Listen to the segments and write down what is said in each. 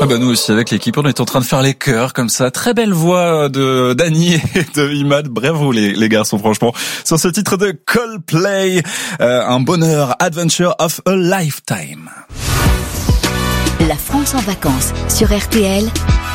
Ah bah nous aussi avec l'équipe on est en train de faire les chœurs comme ça. Très belle voix de Dany et de Imad. Bravo les garçons franchement. Sur ce titre de Coldplay, un bonheur, Adventure of a Lifetime. La France en vacances sur RTL.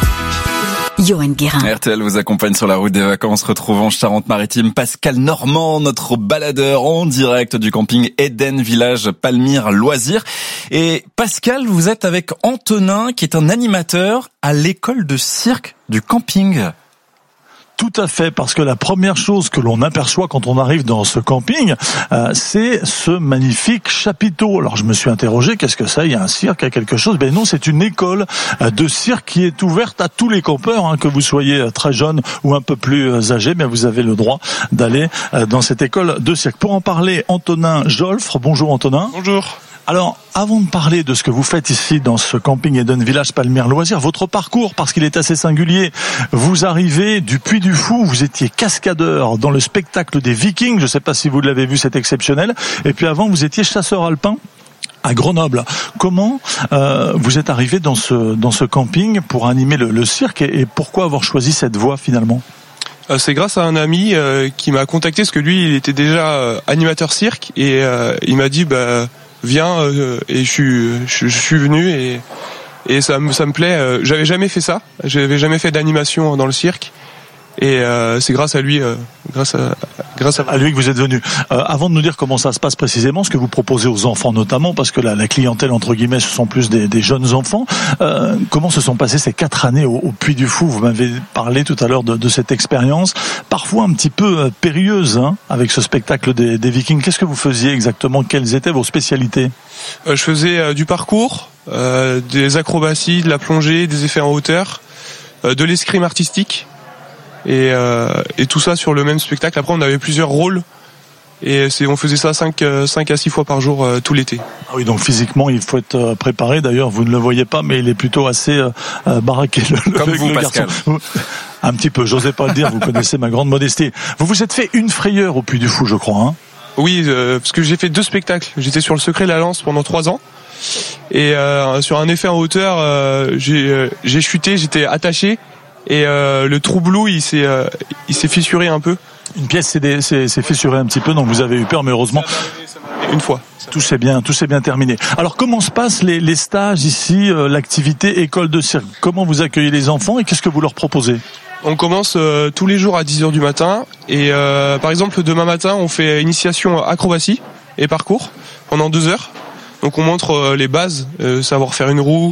Johan Guérin. RTL vous accompagne sur la route des vacances. Retrouvons Charente-Maritime Pascal Normand, notre baladeur en direct du camping Eden Village Palmyre Loisirs. Et Pascal, vous êtes avec Antonin qui est un animateur à l'école de cirque du camping. Tout à fait, parce que la première chose que l'on aperçoit quand on arrive dans ce camping, c'est ce magnifique chapiteau. Alors je me suis interrogé, qu'est-ce que ça ? Il y a un cirque, il y a quelque chose ? Ben non, c'est une école de cirque qui est ouverte à tous les campeurs, que vous soyez très jeune ou un peu plus âgé, bien vous avez le droit d'aller dans cette école de cirque. Pour en parler, Antonin Jolfre. Bonjour Antonin. Bonjour. Alors, avant de parler de ce que vous faites ici dans ce camping Eden Village Palmyre Loisirs, votre parcours, parce qu'il est assez singulier, vous arrivez du Puy du Fou, vous étiez cascadeur dans le spectacle des Vikings, je ne sais pas si vous l'avez vu, c'est exceptionnel, et puis avant vous étiez chasseur alpin à Grenoble. Comment vous êtes arrivé dans ce camping pour animer le cirque et pourquoi avoir choisi cette voie finalement ? C'est grâce à un ami qui m'a contacté, parce que lui il était déjà animateur cirque, et il m'a dit viens, et je suis venu et ça me plaît. J'avais jamais fait ça, j'avais jamais fait d'animation dans le cirque, et c'est grâce à lui, grâce à lui que vous êtes venu. Avant de nous dire comment ça se passe précisément, ce que vous proposez aux enfants notamment, parce que la clientèle entre guillemets ce sont plus des jeunes enfants, comment se sont passées ces 4 années au Puy du Fou ? Vous m'avez parlé tout à l'heure de cette expérience, parfois un petit peu périlleuse, avec ce spectacle des Vikings. Qu'est-ce que vous faisiez exactement ? Quelles étaient vos spécialités ? Je faisais du parcours, des acrobaties, de la plongée, des effets en hauteur, de l'escrime artistique. Et tout ça sur le même spectacle. Après on avait plusieurs rôles et on faisait ça 5 à 6 fois par jour tout l'été. Ah oui, donc physiquement il faut être préparé. D'ailleurs vous ne le voyez pas, mais il est plutôt assez baraqué comme vous Pascal. Garçon. Un petit peu, j'osais pas le dire, vous connaissez ma grande modestie. Vous vous êtes fait une frayeur au Puy du Fou, je crois. Oui, parce que j'ai fait 2 spectacles. J'étais sur le Secret de la Lance pendant 3 ans. Et sur un effet en hauteur, j'ai chuté, j'étais attaché. Et le trou-blou, il s'est fissuré un peu. Une pièce s'est fissurée un petit peu, donc vous avez eu peur, mais heureusement, ça m'est arrivé une fois. Tout s'est bien terminé. Alors comment se passent les stages ici, l'activité école de cirque ? Comment vous accueillez les enfants et qu'est-ce que vous leur proposez ? On commence tous les jours à 10h du matin. Et par exemple, demain matin, on fait initiation acrobatie et parcours pendant 2 heures. Donc on montre les bases, savoir faire une roue,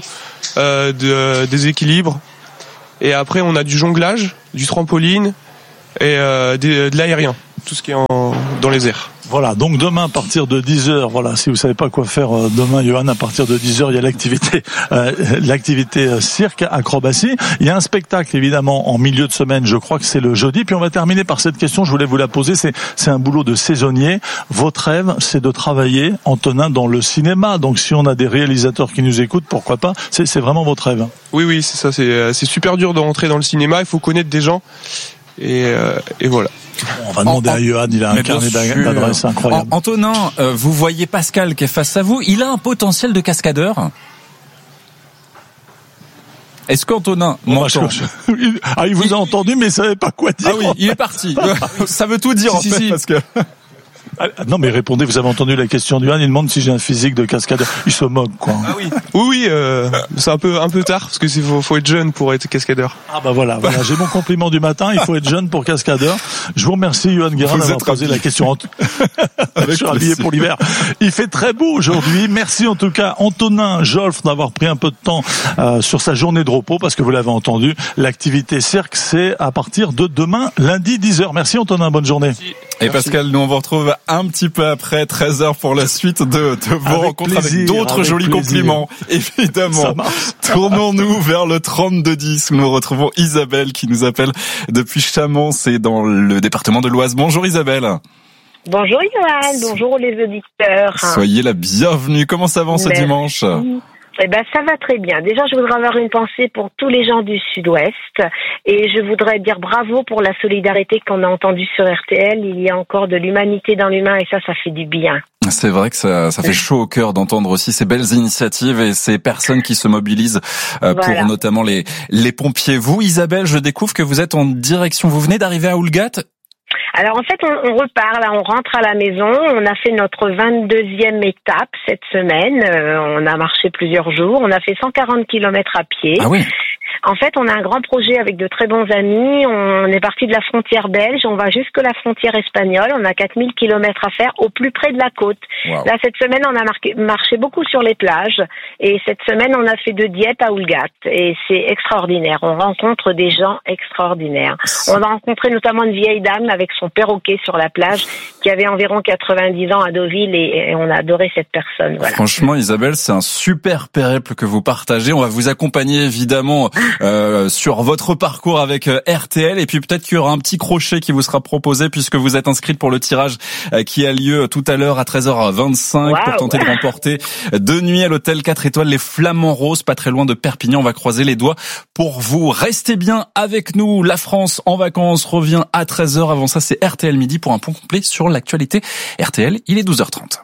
des équilibres. Et après, on a du jonglage, du trampoline et de l'aérien, tout ce qui est dans les airs. Voilà, donc demain à partir de 10h, voilà, si vous savez pas quoi faire demain, Johan, à partir de 10h, il y a l'activité cirque, acrobatie. Il y a un spectacle, évidemment, en milieu de semaine, je crois que c'est le jeudi. Puis on va terminer par cette question, je voulais vous la poser, c'est un boulot de saisonnier. Votre rêve, c'est de travailler, Antonin, dans le cinéma. Donc si on a des réalisateurs qui nous écoutent, pourquoi pas ? C'est vraiment votre rêve. Oui, c'est ça, c'est super dur de rentrer dans le cinéma, il faut connaître des gens. Et voilà. On va demander à Johan, il a un carnet d'adresses incroyable. Antonin, vous voyez Pascal qui est face à vous, il a un potentiel de cascadeur ? Est-ce qu'Antonin m'entend ? Il vous a entendu, mais il savait pas quoi dire. Ah oui, il est parti. Ça veut tout dire en fait, parce que... Non mais répondez, vous avez entendu la question du Johan, il demande si j'ai un physique de cascadeur. Il se moque quoi. Ah oui, c'est un peu tard parce que faut être jeune pour être cascadeur. Ah bah voilà, j'ai mon compliment du matin, il faut être jeune pour cascadeur. Je vous remercie Johan Guérin d'avoir posé la question. Je suis habillé pour l'hiver. Il fait très beau aujourd'hui. Merci en tout cas Antonin Jolfre d'avoir pris un peu de temps sur sa journée de repos parce que vous l'avez entendu, l'activité cirque c'est à partir de demain lundi 10h. Merci Antonin, bonne journée. Et Pascal, nous on vous retrouve un petit peu après 13h pour la suite de vos rencontres avec d'autres jolis compliments. Évidemment. Tournons-nous vers le 3210 où nous retrouvons Isabelle qui nous appelle depuis Chamont, c'est dans le département de l'Oise. Bonjour Isabelle. Bonjour Johan, bonjour les auditeurs. Soyez la bienvenue. Comment ça va ce dimanche ? Ça va très bien. Déjà, je voudrais avoir une pensée pour tous les gens du Sud-Ouest et je voudrais dire bravo pour la solidarité qu'on a entendue sur RTL. Il y a encore de l'humanité dans l'humain et ça fait du bien. C'est vrai que ça fait chaud au cœur d'entendre aussi ces belles initiatives et ces personnes qui se mobilisent pour notamment les pompiers. Vous, Isabelle, je découvre que vous êtes en direction. Vous venez d'arriver à Oulgat. Alors en fait, on repart, là, on rentre à la maison. On a fait notre 22e étape cette semaine. On a marché plusieurs jours. On a fait 140 km à pied. Ah oui. En fait, on a un grand projet avec de très bons amis. On est parti de la frontière belge. On va jusque la frontière espagnole. On a 4000 kilomètres à faire au plus près de la côte. Wow. Là, cette semaine, on a marché beaucoup sur les plages. Et cette semaine, on a fait de Dieppe à Oulgat. Et c'est extraordinaire. On rencontre des gens extraordinaires. On a rencontré notamment une vieille dame avec son perroquet sur la plage qui avait environ 90 ans à Deauville et on a adoré cette personne. Voilà. Franchement, Isabelle, c'est un super périple que vous partagez. On va vous accompagner évidemment sur votre parcours avec RTL et puis peut-être qu'il y aura un petit crochet qui vous sera proposé puisque vous êtes inscrite pour le tirage qui a lieu tout à l'heure à 13h25 pour tenter de remporter 2 nuits à l'hôtel 4 étoiles les Flamands Roses, pas très loin de Perpignan. On va croiser les doigts pour vous. Restez bien avec nous. La France en vacances revient à 13h. Avant ça, c'est RTL Midi pour un point complet sur l'actualité. RTL, il est 12h30.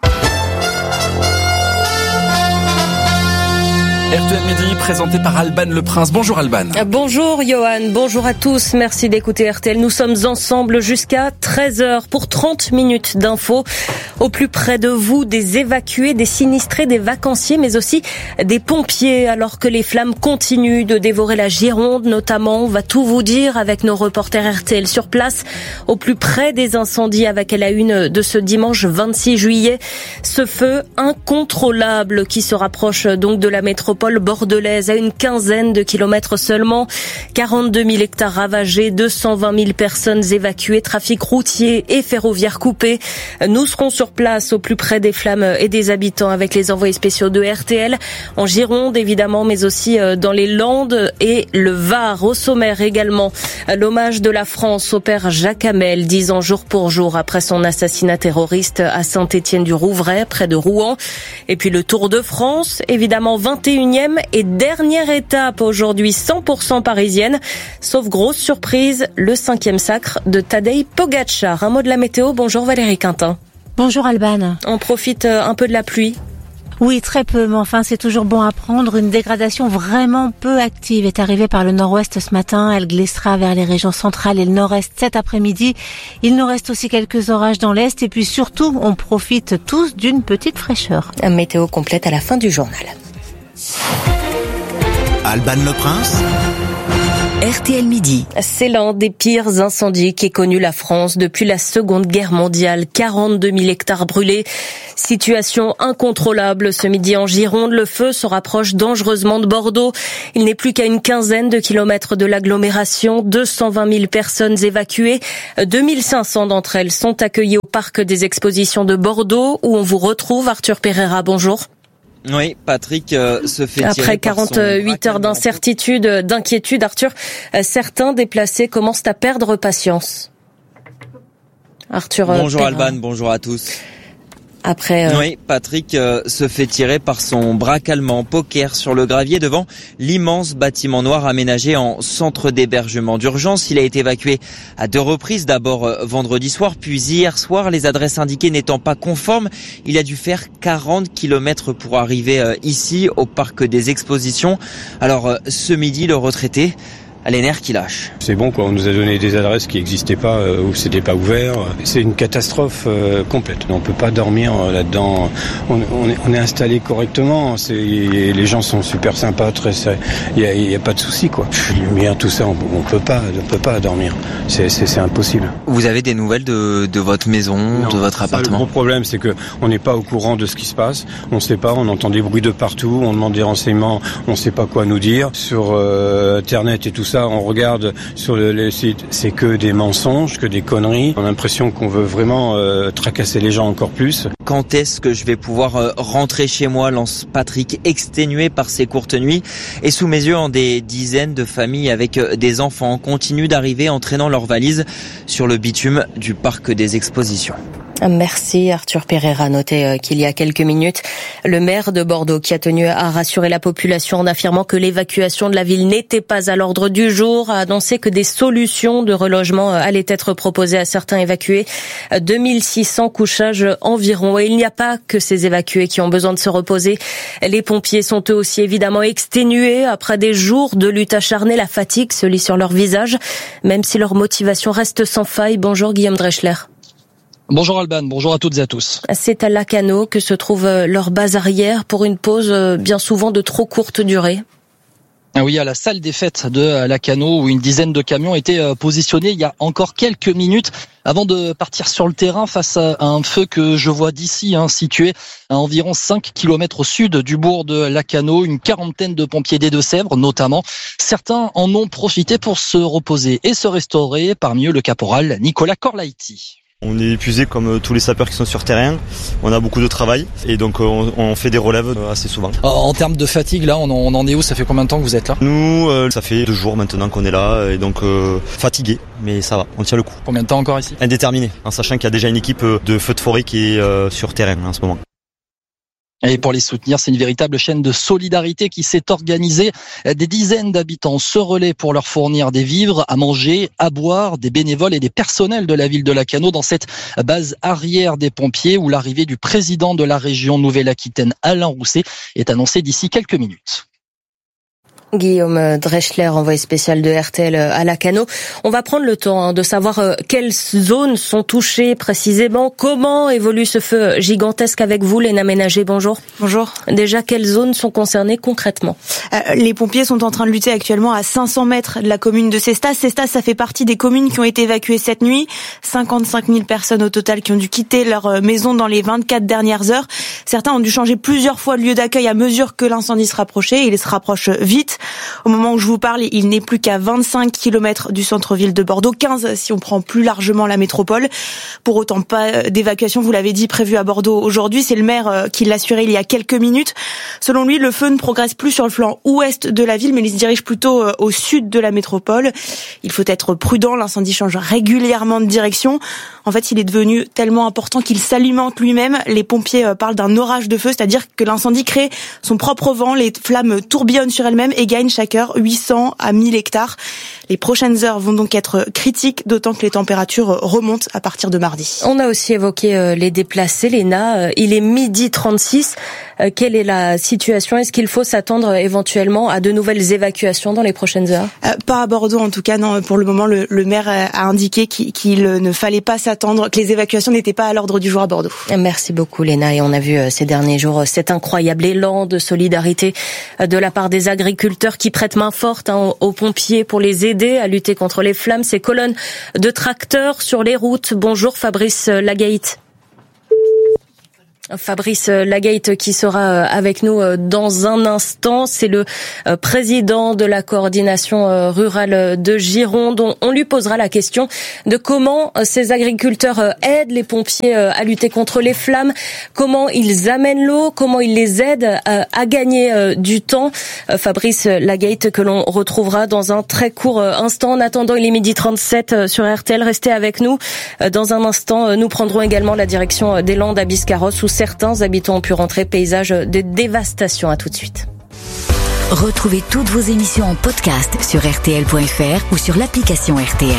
RTL Midi, présenté par Alban Le Prince. Bonjour Alban. Bonjour Johan, bonjour à tous. Merci d'écouter RTL. Nous sommes ensemble jusqu'à 13h pour 30 minutes d'infos. Au plus près de vous, des évacués, des sinistrés, des vacanciers, mais aussi des pompiers. Alors que les flammes continuent de dévorer la Gironde, notamment, on va tout vous dire avec nos reporters RTL sur place. Au plus près des incendies avec à la une de ce dimanche 26 juillet. Ce feu incontrôlable qui se rapproche donc de la métropole bordelaise à une quinzaine de kilomètres seulement. 42 000 hectares ravagés, 220 000 personnes évacuées, trafic routier et ferroviaire coupé. Nous serons sur place au plus près des flammes et des habitants avec les envoyés spéciaux de RTL en Gironde évidemment, mais aussi dans les Landes et le Var. Au sommaire également, l'hommage de la France au père Jacques Hamel, 10 ans jour pour jour après son assassinat terroriste à Saint-Étienne-du-Rouvray, près de Rouen. Et puis le Tour de France, évidemment 21e et dernière étape aujourd'hui 100% parisienne, sauf grosse surprise, le 5e sacre de Tadej Pogačar. Un mot de la météo, bonjour Valérie Quintin. Bonjour Alban. On profite un peu de la pluie. Oui, très peu, mais enfin c'est toujours bon à prendre. Une dégradation vraiment peu active est arrivée par le nord-ouest ce matin. Elle glissera vers les régions centrales et le nord-est cet après-midi. Il nous reste aussi quelques orages dans l'est et puis surtout, on profite tous d'une petite fraîcheur. Un météo complète à la fin du journal. Alban Le Prince. RTL Midi. C'est l'un des pires incendies qu'ait connu la France depuis la Seconde Guerre mondiale. 42 000 hectares brûlés. Situation incontrôlable ce midi en Gironde. Le feu se rapproche dangereusement de Bordeaux. Il n'est plus qu'à une quinzaine de kilomètres de l'agglomération. 220 000 personnes évacuées. 2500 d'entre elles sont accueillies au parc des expositions de Bordeaux où on vous retrouve. Arthur Pereira, bonjour. Oui, Patrick se fait tirer après 48 heures d'inquiétude, Arthur, certains déplacés commencent à perdre patience. Arthur. Bonjour Alban, bonjour à tous. Oui, Patrick se fait tirer par son braque allemand Poker sur le gravier devant l'immense bâtiment noir aménagé en centre d'hébergement d'urgence. Il a été évacué à 2 reprises, d'abord vendredi soir, puis hier soir. Les adresses indiquées n'étant pas conformes, il a dû faire 40 km pour arriver ici au parc des expositions. Alors ce midi, le retraité a les nerfs qui lâchent. C'est bon quoi, on nous a donné des adresses qui n'existaient pas, où c'était pas ouvert. C'est une catastrophe complète. On peut pas dormir là-dedans. On est installé correctement. Les gens sont super sympas, il y a pas de souci quoi. Lumière, tout ça, on peut pas dormir. C'est impossible. Vous avez des nouvelles de votre maison, de votre appartement? Le gros problème, c'est que on n'est pas au courant de ce qui se passe. On sait pas, on entend des bruits de partout, on demande des renseignements, on sait pas quoi nous dire. Sur Internet et tout ça, on regarde sur les sites, c'est que des mensonges, que des conneries. On a l'impression qu'on veut vraiment tracasser les gens encore plus. Quand est-ce que je vais pouvoir rentrer chez moi, lance Patrick, exténué par ces courtes nuits. Et sous mes yeux, des dizaines de familles avec des enfants continuent d'arriver en traînant leurs valises sur le bitume du parc des expositions. Merci Arthur Pereira. Notez qu'il y a quelques minutes, le maire de Bordeaux qui a tenu à rassurer la population en affirmant que l'évacuation de la ville n'était pas à l'ordre du jour, a annoncé que des solutions de relogement allaient être proposées à certains évacués. 2600 couchages environ. Et il n'y a pas que ces évacués qui ont besoin de se reposer. Les pompiers sont eux aussi évidemment exténués après des jours de lutte acharnée. La fatigue se lit sur leur visage, même si leur motivation reste sans faille. Bonjour Guillaume Dreschler. Bonjour Alban, bonjour à toutes et à tous. C'est à Lacanau que se trouve leur base arrière pour une pause bien souvent de trop courte durée. Ah oui, à la salle des fêtes de Lacanau où une dizaine de camions étaient positionnés il y a encore quelques minutes avant de partir sur le terrain face à un feu que je vois d'ici, situé à environ 5 km au sud du bourg de Lacanau. Une quarantaine de pompiers des Deux-Sèvres notamment. Certains en ont profité pour se reposer et se restaurer, parmi eux le caporal Nicolas Corlaiti. On est épuisé comme tous les sapeurs qui sont sur terrain, on a beaucoup de travail et donc on fait des relèves assez souvent. En termes de fatigue, là, on en est où? Ça fait combien de temps que vous êtes là? Nous, ça fait 2 jours maintenant qu'on est là et donc fatigué, mais ça va, on tient le coup. Combien de temps encore ici? Indéterminé, en sachant qu'il y a déjà une équipe de feux de forêt qui est sur terrain en ce moment. Et pour les soutenir, c'est une véritable chaîne de solidarité qui s'est organisée. Des dizaines d'habitants se relaient pour leur fournir des vivres, à manger, à boire, des bénévoles et des personnels de la ville de Lacanau dans cette base arrière des pompiers où l'arrivée du président de la région Nouvelle-Aquitaine, Alain Rousset, est annoncée d'ici quelques minutes. Guillaume Dreschler, envoyé spécial de RTL à Lacanau. On va prendre le temps de savoir quelles zones sont touchées précisément, comment évolue ce feu gigantesque avec vous, Léna Ménager. Bonjour. Bonjour. Déjà, quelles zones sont concernées concrètement? Les pompiers sont en train de lutter actuellement à 500 mètres de la commune de Cestas. Cestas, ça fait partie des communes qui ont été évacuées cette nuit. 55 000 personnes au total qui ont dû quitter leur maison dans les 24 dernières heures. Certains ont dû changer plusieurs fois de lieu d'accueil à mesure que l'incendie se rapprochait. Il se rapproche vite. Au moment où je vous parle, il n'est plus qu'à 25 km du centre-ville de Bordeaux, 15 si on prend plus largement la métropole. Pour autant, pas d'évacuation, vous l'avez dit, prévue à Bordeaux aujourd'hui. C'est le maire qui l'assurait il y a quelques minutes. Selon lui, le feu ne progresse plus sur le flanc ouest de la ville, mais il se dirige plutôt au sud de la métropole. Il faut être prudent, l'incendie change régulièrement de direction. En fait, il est devenu tellement important qu'il s'alimente lui-même. Les pompiers parlent d'un orage de feu, c'est-à-dire que l'incendie crée son propre vent, les flammes tourbillonnent sur elles-mêmes et gagnent chaque heure 800 à 1000 hectares. Les prochaines heures vont donc être critiques, d'autant que les températures remontent à partir de mardi. On a aussi évoqué les déplacés, Léna. Il est 12h36. Quelle est la situation? Est-ce qu'il faut s'attendre éventuellement à de nouvelles évacuations dans les prochaines heures? Pas à Bordeaux en tout cas, non. Pour le moment, le maire a indiqué qu'il ne fallait pas s'attendre, que les évacuations n'étaient pas à l'ordre du jour à Bordeaux. Merci beaucoup Léna. Et on a vu ces derniers jours cet incroyable élan de solidarité de la part des agriculteurs qui prêtent main forte aux pompiers pour les aider à lutter contre les flammes. Ces colonnes de tracteurs sur les routes. Bonjour Fabrice Lagaït. Fabrice Lagaït qui sera avec nous dans un instant. C'est le président de la coordination rurale de Gironde. On lui posera la question de comment ces agriculteurs aident les pompiers à lutter contre les flammes, comment ils amènent l'eau, comment ils les aident à gagner du temps. Fabrice Lagaït que l'on retrouvera dans un très court instant. En attendant, il est 12h37 sur RTL. Restez avec nous. Dans un instant, nous prendrons également la direction des Landes à Biscarrosse où certains habitants ont pu rentrer. Paysage de dévastation. À tout de suite. Retrouvez toutes vos émissions en podcast sur rtl.fr ou sur l'application RTL.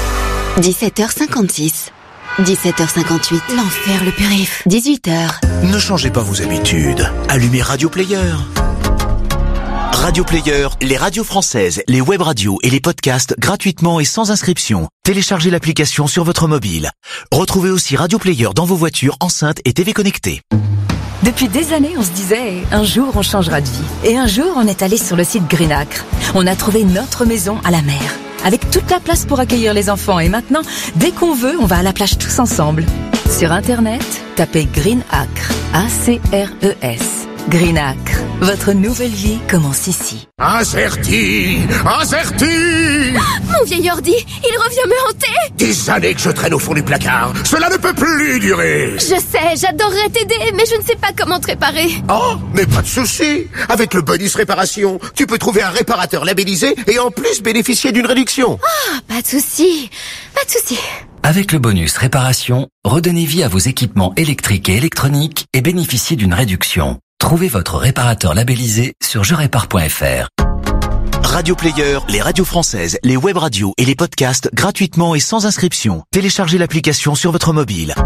17h56. 17h58. L'enfer, le périph'. 18h. Ne changez pas vos habitudes. Allumez Radio Player. Radio Player, les radios françaises, les web radios et les podcasts gratuitement et sans inscription. Téléchargez l'application sur votre mobile. Retrouvez aussi Radio Player dans vos voitures, enceintes et TV connectées. Depuis des années, on se disait, un jour on changera de vie. Et un jour, on est allé sur le site Greenacre. On a trouvé notre maison à la mer, avec toute la place pour accueillir les enfants. Et maintenant, dès qu'on veut, on va à la plage tous ensemble. Sur Internet, tapez Greenacre, A-C-R-E-S. Greenacre, votre nouvelle vie commence ici. Azerty, Mon vieil ordi, il revient me hanter. Des années que je traîne au fond du placard. Cela ne peut plus durer. Je sais, j'adorerais t'aider, mais je ne sais pas comment te réparer. Oh, mais pas de souci. Avec le bonus réparation, tu peux trouver un réparateur labellisé et en plus bénéficier d'une réduction. Ah, pas de souci. Avec le bonus réparation, redonnez vie à vos équipements électriques et électroniques et bénéficiez d'une réduction. Trouvez votre réparateur labellisé sur jerépare.fr. Radio Player, les radios françaises, les web radios et les podcasts gratuitement et sans inscription. Téléchargez l'application sur votre mobile.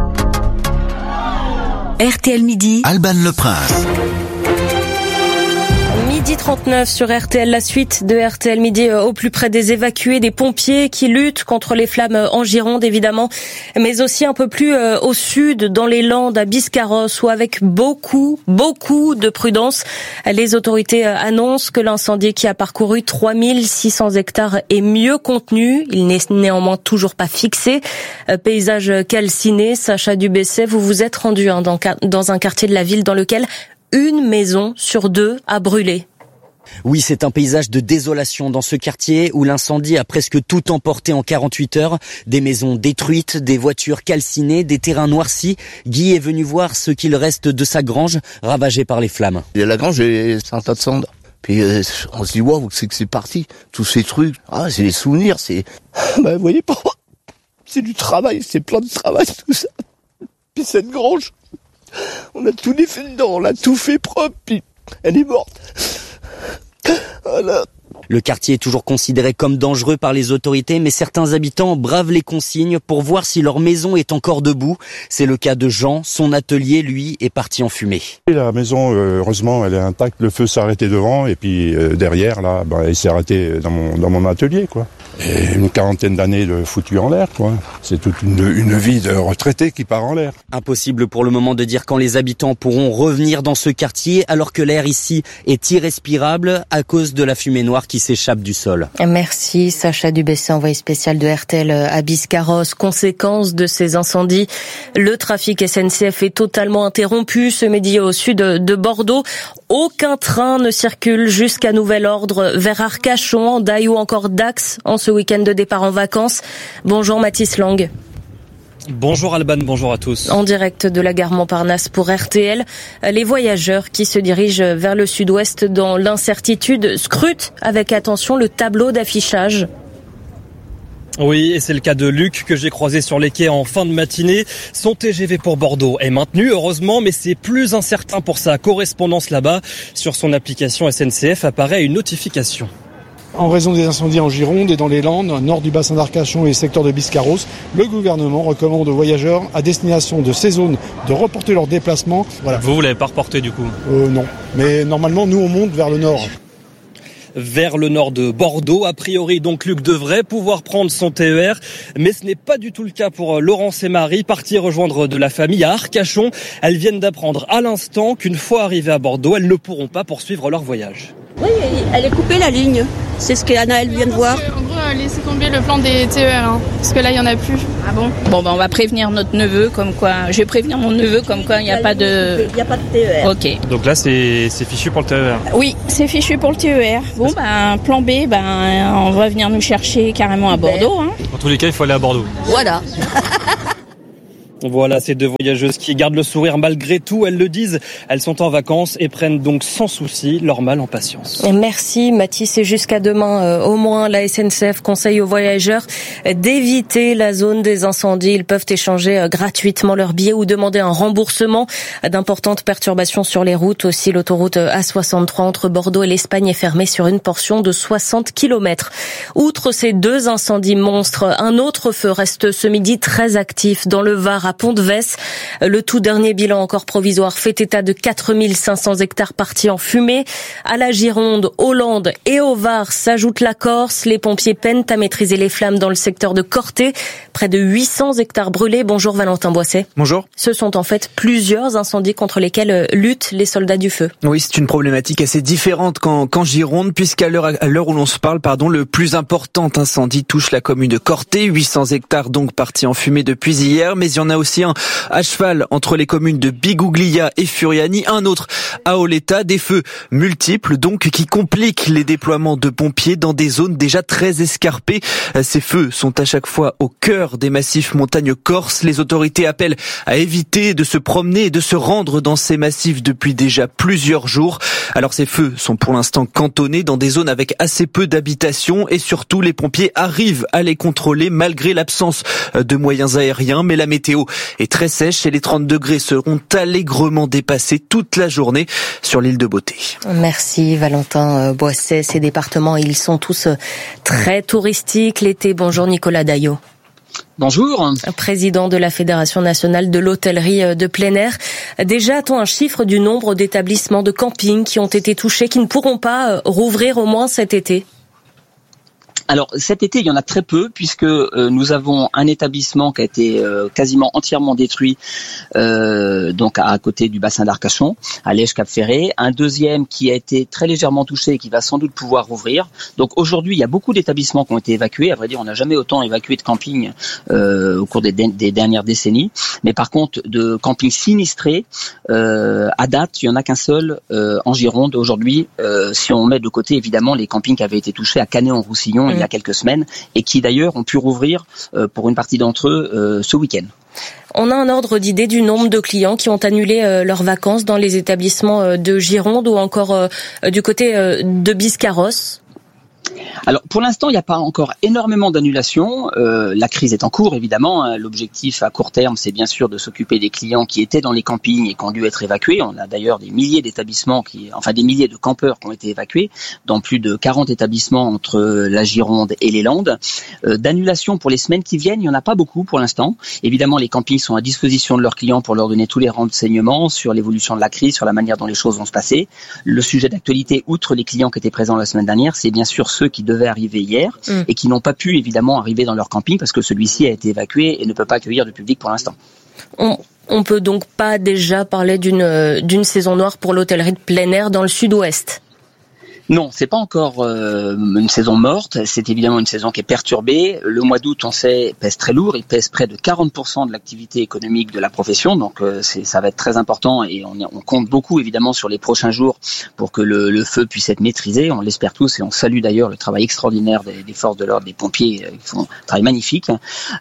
RTL Midi, Alban Leprince. Midi 39 sur RTL, la suite de RTL Midi au plus près des évacués, des pompiers qui luttent contre les flammes en Gironde évidemment, mais aussi un peu plus au sud, dans les Landes, à Biscarrosse, où avec beaucoup de prudence, les autorités annoncent que l'incendie qui a parcouru 3600 hectares est mieux contenu. Il n'est néanmoins toujours pas fixé. Paysage calciné, Sacha Dubesset, vous vous êtes rendu dans un quartier de la ville dans lequel une maison sur deux a brûlé. Oui, c'est un paysage de désolation dans ce quartier où l'incendie a presque tout emporté en 48 heures. Des maisons détruites, des voitures calcinées, des terrains noircis. Guy est venu voir ce qu'il reste de sa grange ravagée par les flammes. Et la grange, c'est un tas de cendres. Puis on se dit, waouh, c'est que c'est parti. Tous ces trucs, c'est des souvenirs, c'est... vous voyez pas, c'est du travail, c'est plein de travail, tout ça. Puis cette grange, on a tout défait dedans, on l'a tout fait propre, puis elle est morte. Voilà. Le quartier est toujours considéré comme dangereux par les autorités, mais certains habitants bravent les consignes pour voir si leur maison est encore debout. C'est le cas de Jean, son atelier, lui, est parti en fumée. La maison, heureusement, elle est intacte, le feu s'est arrêté devant, et puis derrière, là, il s'est arrêté dans mon atelier, quoi. Et une quarantaine d'années de foutu en l'air, quoi. C'est toute une vie de retraité qui part en l'air. Impossible pour le moment de dire quand les habitants pourront revenir dans ce quartier, alors que l'air ici est irrespirable à cause de la fumée noire qui s'échappe du sol. Merci Sacha Dubesset, envoyé spécial de RTL à Biscarrosse. Conséquence de ces incendies, le trafic SNCF est totalement interrompu ce midi au sud de Bordeaux. Aucun train ne circule jusqu'à nouvel ordre vers Arcachon, Hendaye ou encore Dax en ce week-end de départ en vacances. Bonjour Mathis Lang. Bonjour Alban, bonjour à tous. En direct de la gare Montparnasse pour RTL, les voyageurs qui se dirigent vers le sud-ouest dans l'incertitude scrutent avec attention le tableau d'affichage. Oui, et c'est le cas de Luc que j'ai croisé sur les quais en fin de matinée. Son TGV pour Bordeaux est maintenu, heureusement, mais c'est plus incertain pour sa correspondance là-bas. Sur son application SNCF apparaît une notification. En raison des incendies en Gironde et dans les Landes, nord du bassin d'Arcachon et secteur de Biscarrosse, le gouvernement recommande aux voyageurs à destination de ces zones de reporter leur déplacement. Voilà. Vous l'avez pas reporté du coup ? Non, mais normalement nous on monte vers le nord. Vers le nord de Bordeaux. A priori, donc, Luc devrait pouvoir prendre son TER. Mais ce n'est pas du tout le cas pour Laurence et Marie, partis rejoindre de la famille à Arcachon. Elles viennent d'apprendre à l'instant qu'une fois arrivées à Bordeaux, elles ne pourront pas poursuivre leur voyage. Oui, elle est coupée la ligne. C'est ce qu'Anaël vient de voir. En gros, laissez tomber le plan des TER, parce que là, il n'y en a plus. Ah bon ? Bon, on va prévenir notre neveu, comme quoi... Je vais prévenir mon neveu, comme quoi il n'y a pas de... Il n'y a pas de TER. Ok. Donc là, c'est fichu pour le TER ? Oui, c'est fichu pour le TER. Bon, plan B, on va venir nous chercher carrément à Bordeaux. Dans tous les cas, il faut aller à Bordeaux. Voilà. Voilà, ces deux voyageuses qui gardent le sourire malgré tout, elles le disent. Elles sont en vacances et prennent donc sans souci leur mal en patience. Merci Mathis, et jusqu'à demain au moins, la SNCF conseille aux voyageurs d'éviter la zone des incendies. Ils peuvent échanger gratuitement leurs billets ou demander un remboursement. D'importantes perturbations sur les routes. Aussi, l'autoroute A63 entre Bordeaux et l'Espagne est fermée sur une portion de 60 km. Outre ces deux incendies monstres, un autre feu reste ce midi très actif dans le Var, à Pont-de-Vesse. Le tout dernier bilan encore provisoire fait état de 4500 hectares partis en fumée. À la Gironde, aux Landes et au Var s'ajoute la Corse. Les pompiers peinent à maîtriser les flammes dans le secteur de Corté. Près de 800 hectares brûlés. Bonjour Valentin Boisset. Bonjour. Ce sont en fait plusieurs incendies contre lesquels luttent les soldats du feu. Oui, c'est une problématique assez différente qu'en Gironde, puisqu'à l'heure où l'on se parle, le plus important incendie touche la commune de Corté. 800 hectares donc partis en fumée depuis hier, mais il y en a aussi un à cheval entre les communes de Biguglia et Furiani, un autre à Oleta. Des feux multiples donc qui compliquent les déploiements de pompiers dans des zones déjà très escarpées. Ces feux sont à chaque fois au cœur des massifs montagnes corses. Les autorités appellent à éviter de se promener et de se rendre dans ces massifs depuis déjà plusieurs jours. Alors ces feux sont pour l'instant cantonnés dans des zones avec assez peu d'habitations et surtout les pompiers arrivent à les contrôler malgré l'absence de moyens aériens. Mais la météo est très sèche et les 30 degrés seront allègrement dépassés toute la journée sur l'île de Beauté. Merci Valentin Boisset. Ces départements, ils sont tous très touristiques l'été. Bonjour Nicolas Daillot. Bonjour. Président de la Fédération nationale de l'hôtellerie de plein air. Déjà, a-t-on un chiffre du nombre d'établissements de camping qui ont été touchés, qui ne pourront pas rouvrir au moins cet été ? Alors cet été, il y en a très peu puisque nous avons un établissement qui a été quasiment entièrement détruit donc à côté du bassin d'Arcachon, à Lège-Cap-Ferré. Un deuxième qui a été très légèrement touché et qui va sans doute pouvoir rouvrir. Donc aujourd'hui, il y a beaucoup d'établissements qui ont été évacués. À vrai dire, on n'a jamais autant évacué de camping au cours des dernières décennies. Mais par contre, de camping sinistrés, à date, il n'y en a qu'un seul en Gironde aujourd'hui. Si on met de côté évidemment les campings qui avaient été touchés à Canet-en-Roussillon il y a quelques semaines et qui d'ailleurs ont pu rouvrir pour une partie d'entre eux ce week-end. On a un ordre d'idée du nombre de clients qui ont annulé leurs vacances dans les établissements de Gironde ou encore du côté de Biscarrosse ? Alors pour l'instant, il n'y a pas encore énormément d'annulations. La crise est en cours évidemment. L'objectif à court terme, c'est bien sûr de s'occuper des clients qui étaient dans les campings et qui ont dû être évacués. On a d'ailleurs des milliers d'établissements, des milliers de campeurs qui ont été évacués dans plus de 40 établissements entre la Gironde et les Landes. D'annulations pour les semaines qui viennent, il n'y en a pas beaucoup pour l'instant. Évidemment, les campings sont à disposition de leurs clients pour leur donner tous les renseignements sur l'évolution de la crise, sur la manière dont les choses vont se passer. Le sujet d'actualité, outre les clients qui étaient présents la semaine dernière, c'est bien sûr ceux qui devaient arriver hier et qui n'ont pas pu évidemment arriver dans leur camping parce que celui-ci a été évacué et ne peut pas accueillir de public pour l'instant. On peut donc pas déjà parler d'une saison noire pour l'hôtellerie de plein air dans le sud-ouest ? Non, c'est pas encore une saison morte. C'est évidemment une saison qui est perturbée. Le mois d'août, on sait, pèse très lourd. Il pèse près de 40% de l'activité économique de la profession. Donc, ça va être très important et on compte beaucoup évidemment sur les prochains jours pour que le feu puisse être maîtrisé. On l'espère tous et on salue d'ailleurs le travail extraordinaire des forces de l'ordre, des pompiers qui font un travail magnifique.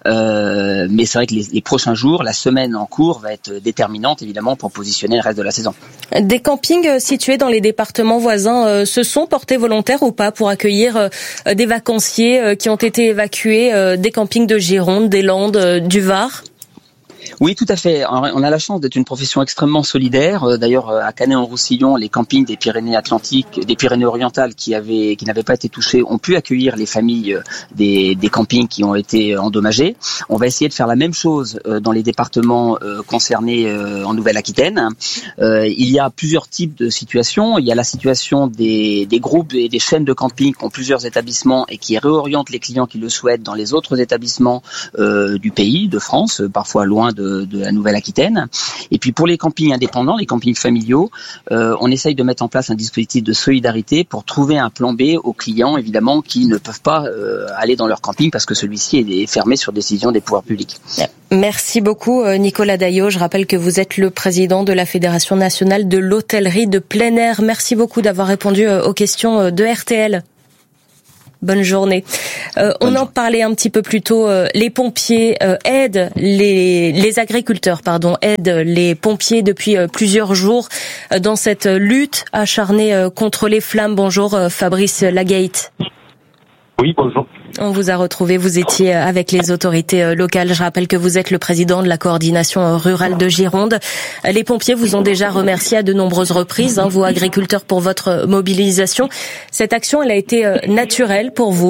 Mais c'est vrai que les prochains jours, la semaine en cours va être déterminante évidemment pour positionner le reste de la saison. Des campings situés dans les départements voisins se sont portés volontaires ou pas pour accueillir des vacanciers qui ont été évacués des campings de Gironde, des Landes, du Var ? Oui, tout à fait. On a la chance d'être une profession extrêmement solidaire. D'ailleurs, à Canet-en-Roussillon, les campings des Pyrénées-Atlantiques, des Pyrénées-Orientales qui n'avaient pas été touchés ont pu accueillir les familles des campings qui ont été endommagés. On va essayer de faire la même chose dans les départements concernés en Nouvelle-Aquitaine. Il y a plusieurs types de situations. Il y a la situation des groupes et des chaînes de camping qui ont plusieurs établissements et qui réorientent les clients qui le souhaitent dans les autres établissements du pays, de France, parfois loin de la Nouvelle-Aquitaine. Et puis pour les campings indépendants, les campings familiaux, on essaye de mettre en place un dispositif de solidarité pour trouver un plan B aux clients, évidemment, qui ne peuvent pas aller dans leur camping parce que celui-ci est fermé sur décision des pouvoirs publics. Merci beaucoup Nicolas Daillot. Je rappelle que vous êtes le président de la Fédération nationale de l'hôtellerie de plein air. Merci beaucoup d'avoir répondu aux questions de RTL. Bonne journée. On en parlait un petit peu plus tôt. Les pompiers aident les agriculteurs, aident les pompiers depuis plusieurs jours dans cette lutte acharnée contre les flammes. Bonjour Fabrice Lagate. Oui, bonjour. On vous a retrouvé, vous étiez avec les autorités locales. Je rappelle que vous êtes le président de la coordination rurale de Gironde. Les pompiers vous ont déjà remercié à de nombreuses reprises, vous agriculteurs, pour votre mobilisation. Cette action, elle a été naturelle pour vous ?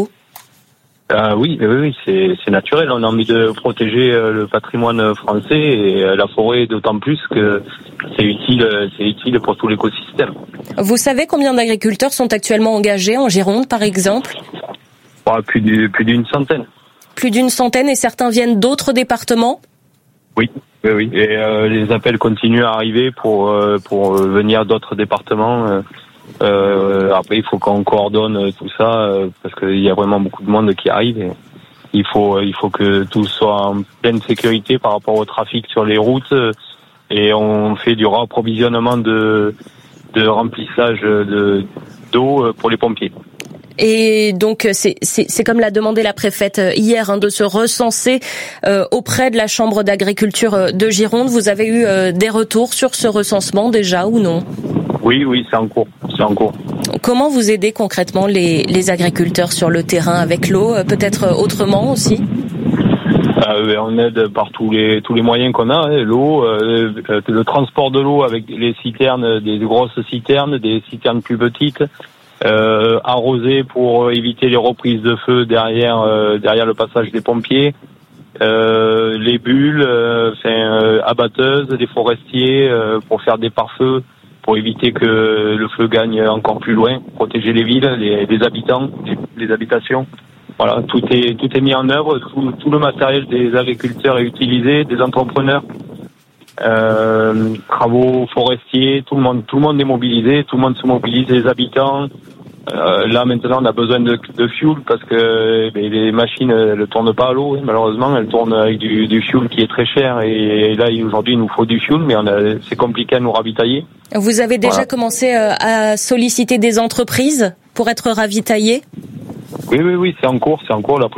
Oui, c'est naturel. On a envie de protéger le patrimoine français et la forêt, d'autant plus que c'est utile pour tout l'écosystème. Vous savez combien d'agriculteurs sont actuellement engagés en Gironde, par exemple ? Plus d'une centaine. Plus d'une centaine, et certains viennent d'autres départements ? Oui. Et les appels continuent à arriver pour venir d'autres départements. Après, il faut qu'on coordonne tout ça parce qu'il y a vraiment beaucoup de monde qui arrive. il faut que tout soit en pleine sécurité par rapport au trafic sur les routes, et on fait du approvisionnement de remplissage d'eau pour les pompiers. Et donc c'est comme l'a demandé la préfète hier, de se recenser auprès de la Chambre d'agriculture de Gironde. Vous avez eu des retours sur ce recensement déjà ou non ? Oui, c'est en cours. Comment vous aidez concrètement les agriculteurs sur le terrain avec l'eau, peut-être autrement aussi ? On aide par tous les moyens qu'on a, l'eau, le transport de l'eau avec les citernes, des grosses citernes, des citernes plus petites. Arroser pour éviter les reprises de feu derrière le passage des pompiers, les bulles, abatteuses, des forestiers pour faire des pare-feux pour éviter que le feu gagne encore plus loin, protéger les villes, les habitants, les habitations. Voilà, tout est mis en œuvre, tout le matériel des agriculteurs est utilisé, des entrepreneurs. Travaux forestiers, tout le monde est mobilisé, tout le monde se mobilise, les habitants. Là maintenant on a besoin de fuel parce que les machines ne tournent pas à l'eau, malheureusement elles tournent avec du fuel qui est très cher, et là aujourd'hui il nous faut du fuel, mais c'est compliqué à nous ravitailler. Vous avez déjà commencé à solliciter des entreprises pour être ravitaillés ? Oui, c'est en cours.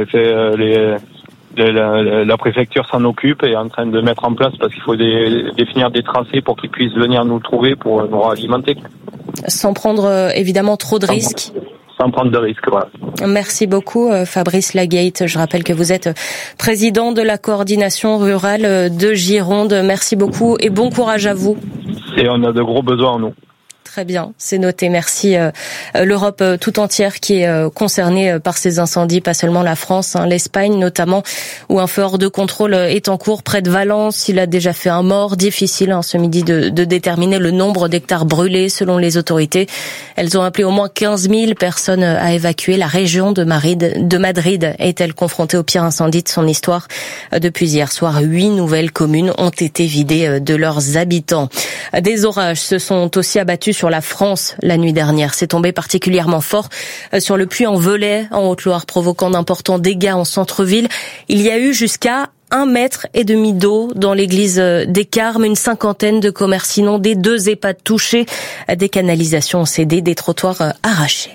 La préfecture s'en occupe et est en train de mettre en place, parce qu'il faut définir des tracés pour qu'ils puissent venir nous trouver pour nous alimenter. Sans prendre évidemment trop de risques. Sans prendre de risques, voilà. Merci beaucoup Fabrice Lagate. Je rappelle que vous êtes président de la coordination rurale de Gironde. Merci beaucoup et bon courage à vous. Et on a de gros besoins en nous. Très bien, c'est noté. Merci. L'Europe tout entière qui est concernée par ces incendies, pas seulement la France, l'Espagne notamment, où un feu hors de contrôle est en cours près de Valence. Il a déjà fait un mort. Difficile ce midi de déterminer le nombre d'hectares brûlés selon les autorités. Elles ont appelé au moins 15 000 personnes à évacuer. La région de Madrid est-elle confrontée au pire incendie de son histoire. Depuis hier soir, 8 nouvelles communes ont été vidées de leurs habitants. Des orages se sont aussi abattus sur la France la nuit dernière. C'est tombé particulièrement fort sur le Puy-en-Velay, en Haute-Loire, provoquant d'importants dégâts en centre-ville. Il y a eu jusqu'à 1,5 mètre d'eau dans l'église des Carmes, une cinquantaine de commerces inondés, 2 EHPAD touchés, des canalisations cédées, des trottoirs arrachés.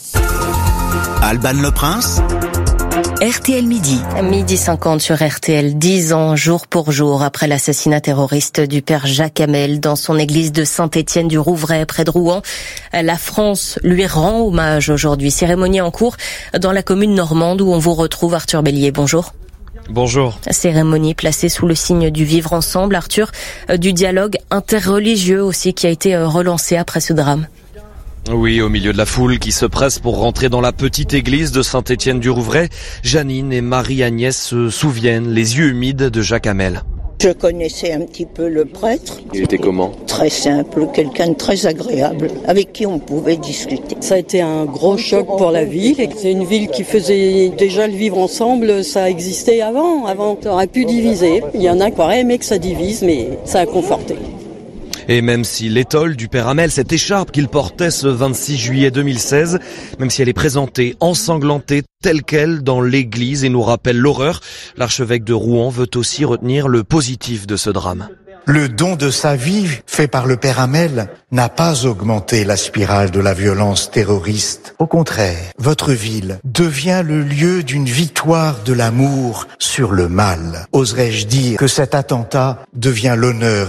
Alban Le Prince. RTL Midi. 12h50 sur RTL, 10 ans jour pour jour après l'assassinat terroriste du père Jacques Hamel dans son église de Saint-Étienne-du-Rouvray près de Rouen. La France lui rend hommage aujourd'hui. Cérémonie en cours dans la commune normande où on vous retrouve, Arthur Bélier. Bonjour. Bonjour. Cérémonie placée sous le signe du vivre ensemble, Arthur, du dialogue interreligieux aussi qui a été relancé après ce drame. Oui, au milieu de la foule qui se presse pour rentrer dans la petite église de Saint-Étienne-du-Rouvray, Janine et Marie-Agnès se souviennent, les yeux humides, de Jacques Hamel. Je connaissais un petit peu le prêtre. Il était comment ? Très simple, quelqu'un de très agréable, avec qui on pouvait discuter. Ça a été un gros choc pour la ville. C'est une ville qui faisait déjà le vivre ensemble, ça existait avant. Avant, on aurait pu diviser. Il y en a qui auraient aimé que ça divise, mais ça a conforté. Et même si l'étole du père Hamel, cette écharpe qu'il portait ce 26 juillet 2016, même si elle est présentée ensanglantée telle quelle dans l'église et nous rappelle l'horreur, l'archevêque de Rouen veut aussi retenir le positif de ce drame. Le don de sa vie fait par le père Hamel n'a pas augmenté la spirale de la violence terroriste. Au contraire, votre ville devient le lieu d'une victoire de l'amour sur le mal. Oserais-je dire que cet attentat devient l'honneur